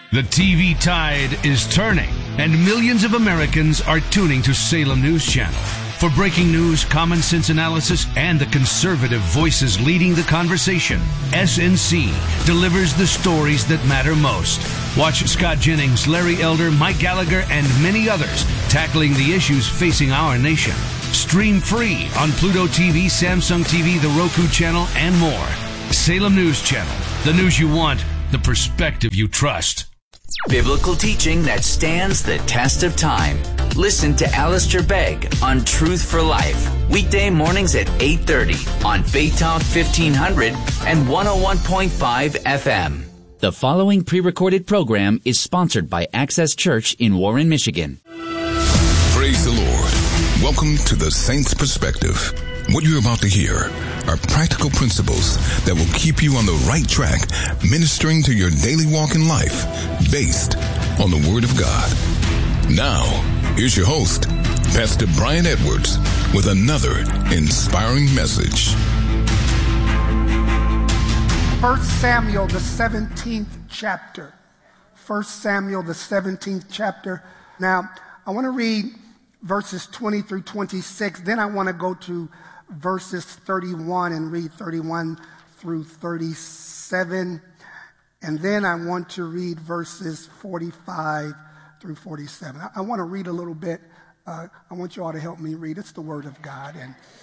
The TV tide is turning, and millions of Americans are tuning to Salem News Channel. For breaking news, common sense analysis, and the conservative voices leading the conversation, SNC delivers the stories that matter most. Watch Scott Jennings, Larry Elder, Mike Gallagher, and many others tackling the issues facing our nation. Stream free on Pluto TV, Samsung TV, the Roku channel, and more. Salem News Channel. The news you want, the perspective you trust. Biblical teaching that stands the test of time. Listen to Alistair Begg on Truth for Life. Weekday mornings at 8:30 on Faith Talk 1500 and 101.5 FM. The following pre-recorded program is sponsored by Access Church in Warren, Michigan. Praise the Lord. Welcome to the Saints Perspective. What you're about to hear are practical principles that will keep you on the right track, ministering to your daily walk in life, based on the Word of God. Now, here's your host, Pastor Brian Edwards, with another inspiring message. 1 Samuel, the 17th chapter. 1 Samuel, the 17th chapter. Now, I want to read verses 20 through 26. Then I want to go to verses 31 and read 31 through 37. And then I want to read verses 45 through 47. I want to read a little bit. I want you all to help me read. It's the Word of God.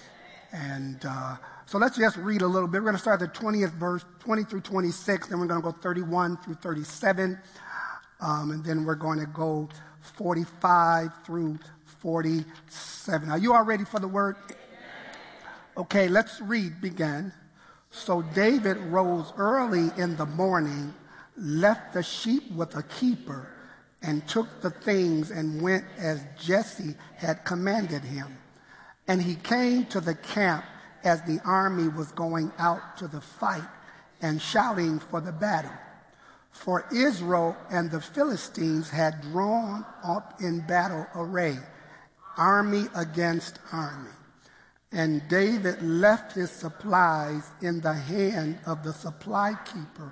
So let's just read a little bit. We're going to start at the 20th verse, 20 through 26. Then we're going to go 31 through 37. And then we're going to go 45 through 47. Are you all ready for the word? Okay, let's read. Begin. So David rose early in the morning, left the sheep with a keeper, and took the things and went as Jesse had commanded him. And he came to the camp as the army was going out to the fight and shouting for the battle. For Israel and the Philistines had drawn up in battle array, army against army. And David left his supplies in the hand of the supply keeper,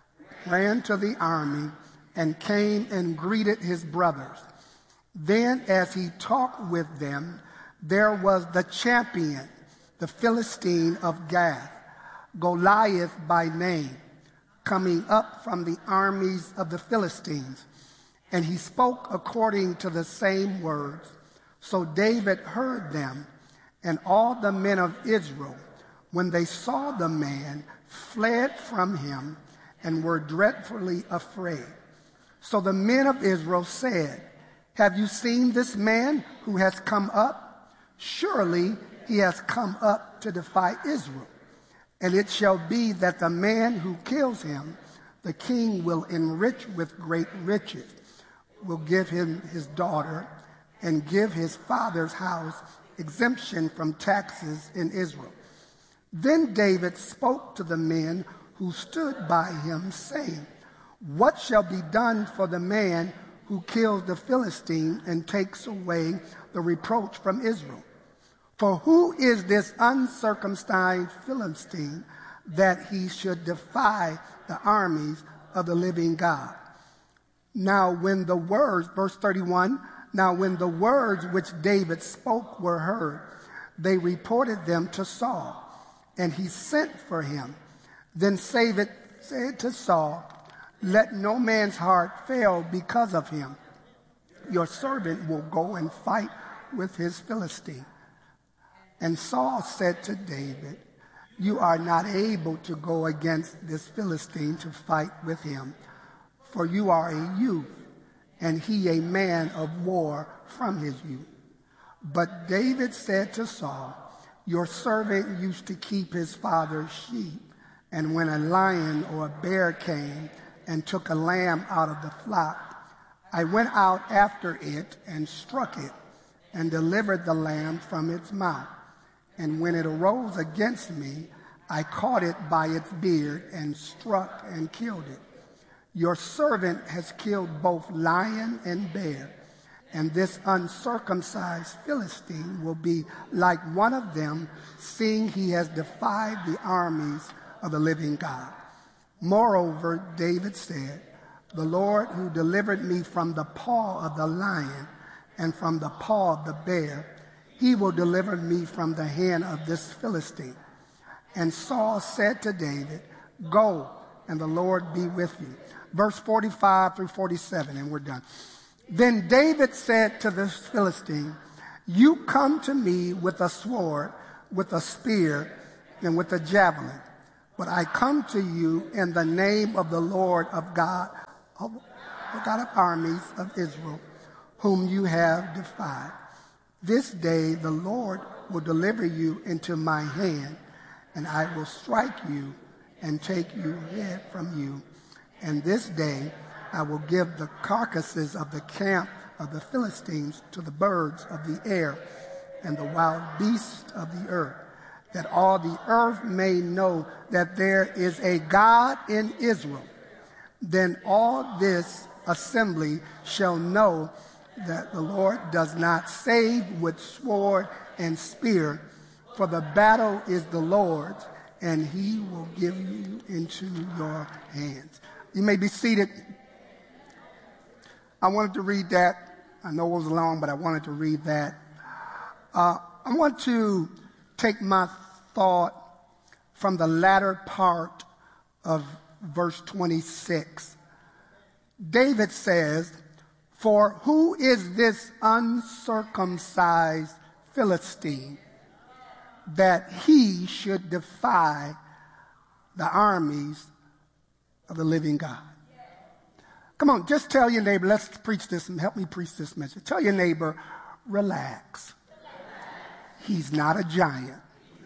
ran to the army, and came and greeted his brothers. Then as he talked with them, there was the champion, the Philistine of Gath, Goliath by name, coming up from the armies of the Philistines. And he spoke according to the same words. So David heard them, and all the men of Israel, when they saw the man, fled from him and were dreadfully afraid. So the men of Israel said, "Have you seen this man who has come up? Surely he has come up to defy Israel. And it shall be that the man who kills him, the king will enrich with great riches, will give him his daughter, and give his father's house exemption from taxes in Israel." Then David spoke to the men who stood by him, saying, "What shall be done for the man who kills the Philistine and takes away the reproach from Israel? For who is this uncircumcised Philistine that he should defy the armies of the living God?" Now when the words, verse 31, now when the words which David spoke were heard, they reported them to Saul, and he sent for him. Then David said to Saul, "Let no man's heart fail because of him. Your servant will go and fight with his Philistine." And Saul said to David, "You are not able to go against this Philistine to fight with him, for you are a youth, and he a man of war from his youth." But David said to Saul, "Your servant used to keep his father's sheep, and when a lion or a bear came and took a lamb out of the flock, I went out after it and struck it, and delivered the lamb from its mouth. And when it arose against me, I caught it by its beard and struck and killed it. Your servant has killed both lion and bear, and this uncircumcised Philistine will be like one of them, seeing he has defied the armies of the living God." Moreover, David said, The Lord who delivered me from the paw of the lion and from the paw of the bear, he will deliver me from the hand of this Philistine. And Saul said to David, go, and the Lord be with you. Verse 45 through 47, and we're done. Then David said to the Philistine, you come to me with a sword, with a spear, and with a javelin. But I come to you in the name of the Lord of God, the God of armies of Israel, whom you have defied. This day the Lord will deliver you into my hand, and I will strike you and take your head from you. And this day I will give the carcasses of the camp of the Philistines to the birds of the air and the wild beasts of the earth, that all the earth may know that there is a God in Israel. Then all this assembly shall know that the Lord does not save with sword and spear, for the battle is the Lord's, and he will give you into your hands. You may be seated. I wanted to read that. I know it was long, but I wanted to read that. I want to take my thought from the latter part of verse 26. David says, for who is this uncircumcised Philistine that he should defy the armies of the living God? Come on, just tell your neighbor, let's preach this and help me preach this message. Tell your neighbor, relax. He's not a giant.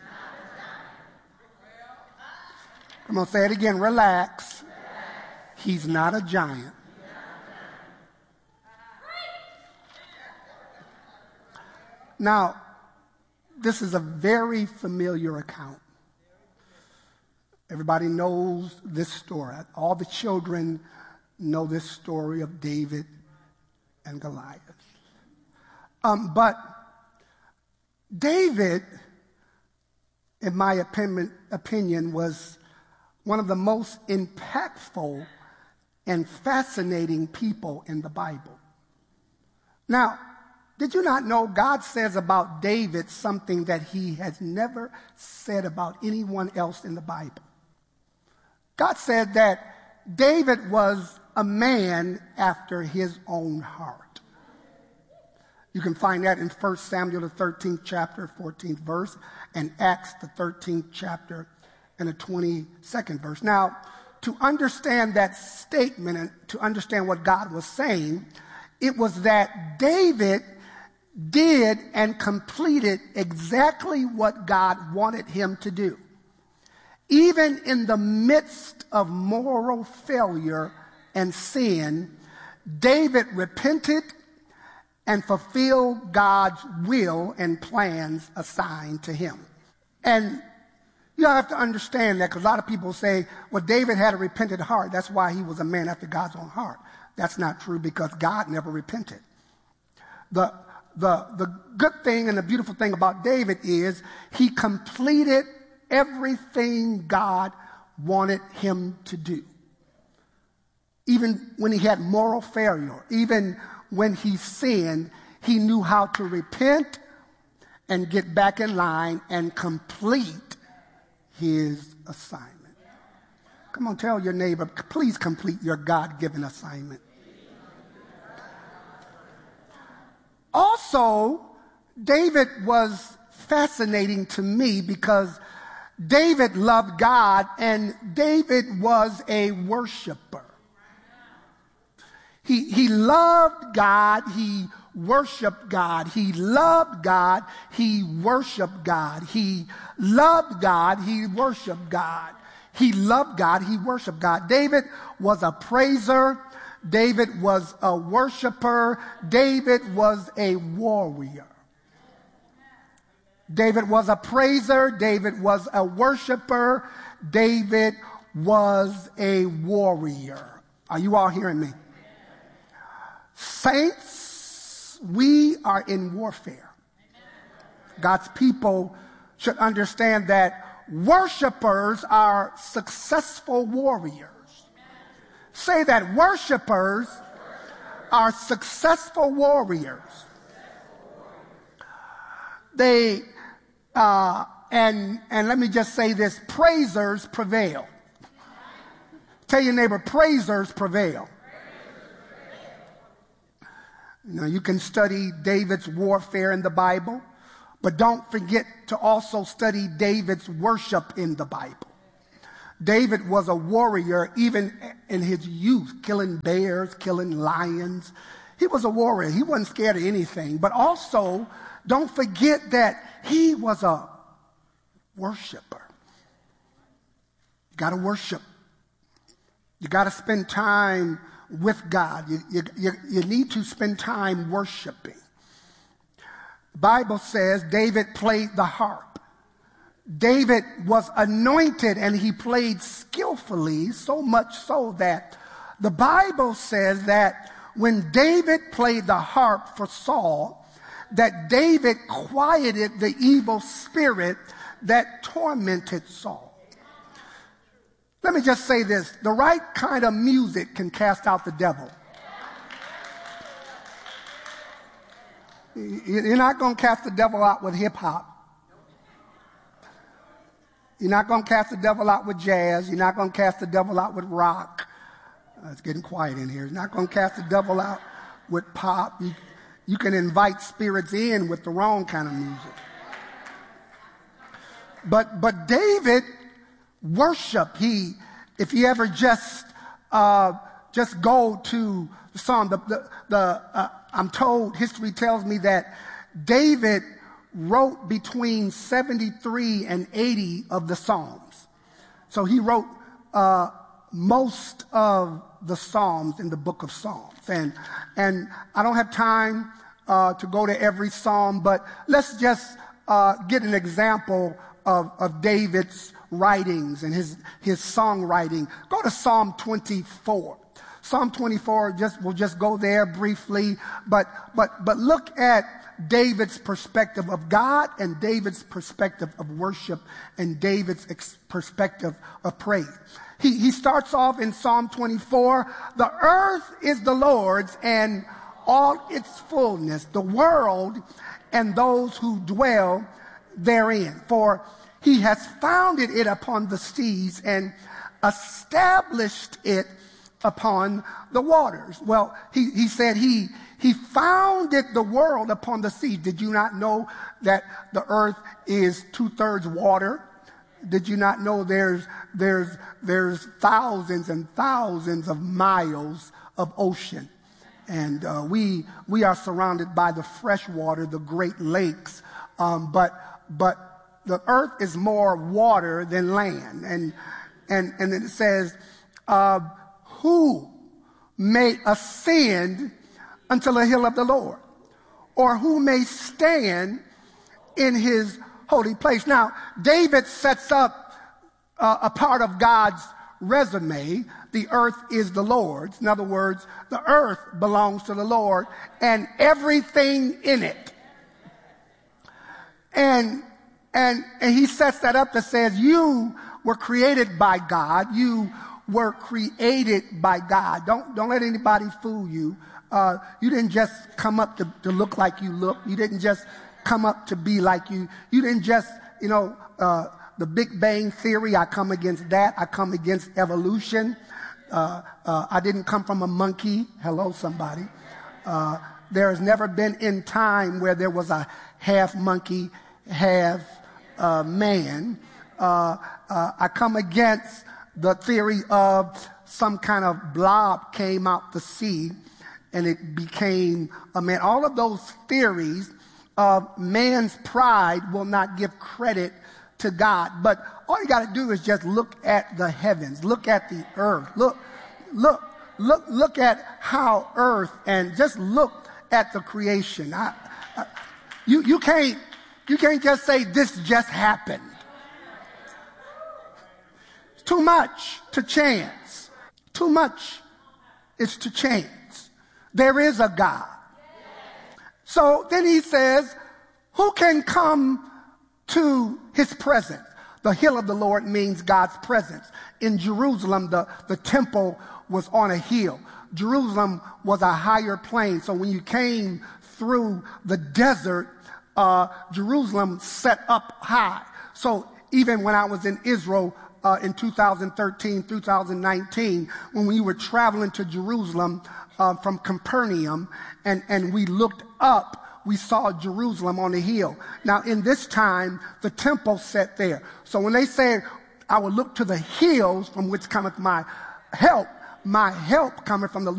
Come on, say it again, relax. He's not a giant. Now, this is a very familiar account. Everybody knows this story. All the children know this story of David and Goliath. But David, in my opinion, was one of the most impactful and fascinating people in the Bible. Now, did you not know God says about David something that he has never said about anyone else in the Bible? God said that David was a man after his own heart. You can find that in 1 Samuel, the 13th chapter, 14th verse, and Acts, the 13th chapter, and the 22nd verse. Now, to understand that statement and to understand what God was saying, it was that David did and completed exactly what God wanted him to do. Even in the midst of moral failure and sin, David repented and fulfilled God's will and plans assigned to him. And you have to understand that, because a lot of people say, well, David had a repentant heart. That's why he was a man after God's own heart. That's not true, because God never repented. The good thing and the beautiful thing about David is he completed everything God wanted him to do. Even when he had moral failure, even when he sinned, he knew how to repent and get back in line and complete his assignment. Come on, tell your neighbor, please complete your God-given assignment. Also, David was fascinating to me because David loved God and David was a worshiper. He loved God, he worshiped God. He loved God, he worshiped God. He loved God, he worshiped God. He loved God, he worshiped God. David was a praiser. David was a worshiper. David was a warrior. David was a praiser. David was a worshiper. David was a warrior. Are you all hearing me? Saints, we are in warfare. God's people should understand that worshipers are successful warriors. Say that worshipers are successful warriors. They, and let me just say this, praisers prevail. Tell your neighbor, praisers prevail. You know, you can study David's warfare in the Bible, but don't forget to also study David's worship in the Bible. David was a warrior even in his youth, killing bears, killing lions. He was a warrior. He wasn't scared of anything. But also, don't forget that he was a worshiper. You got to worship. You got to spend time with God. You need to spend time worshiping. The Bible says David played the harp. David was anointed and he played skillfully, so much so that the Bible says that when David played the harp for Saul, that David quieted the evil spirit that tormented Saul. Let me just say this, the right kind of music can cast out the devil. You're not going to cast the devil out with hip hop. You're not going to cast the devil out with jazz. You're not going to cast the devil out with rock. It's getting quiet in here. You're not going to cast the devil out with pop. You can invite spirits in with the wrong kind of music. But David worship. If you ever just go to the Psalm, I'm told, history tells me that David wrote between 73 and 80 of the Psalms. So he wrote most of the Psalms in the book of Psalms. And I don't have time to go to every Psalm, but let's just get an example of David's writings and his songwriting. Go to Psalm 24. Psalm 24, we'll just go there briefly, but look at David's perspective of God and David's perspective of worship and David's perspective of praise. He starts off in Psalm 24, the earth is the Lord's and all its fullness, the world and those who dwell therein. For he has founded it upon the seas and established it upon the waters. Well, he said he founded the world upon the sea. Did you not know that the earth is 2/3 water? Did you not know there's thousands and thousands of miles of ocean? And we are surrounded by the fresh water, the Great Lakes. But the earth is more water than land. And then it says, who may ascend unto the hill of the Lord, or who may stand in his holy place. Now, David sets up a part of God's resume. The earth is the Lord's. In other words, the earth belongs to the Lord and everything in it. And he sets that up that says you were created by God. You were created by God. Don't let anybody fool you. You didn't just come up to look like you look. You didn't just come up to be like you. You didn't just, the Big Bang Theory, I come against that. I come against evolution. I didn't come from a monkey. Hello, somebody. There has never been in time where there was a half monkey, half man. I come against the theory of some kind of blob came out the sea and it became a man. All of those theories of man's pride will not give credit to God. But all you got to do is just look at the heavens, look at the earth, look at how earth, and just look at the creation. You can't just say this just happened. It's too much to chance. Too much is to chance. There is a God. So then he says, who can come to his presence? The hill of the Lord means God's presence. In Jerusalem, the temple was on a hill. Jerusalem was a higher plane. So when you came through the desert, Jerusalem set up high. So even when I was in Israel in 2013, 2019, when we were traveling to Jerusalem from Capernaum, and we looked up, we saw Jerusalem on the hill. Now, in this time, the temple sat there. So when they said, I will look to the hills from which cometh my help cometh from the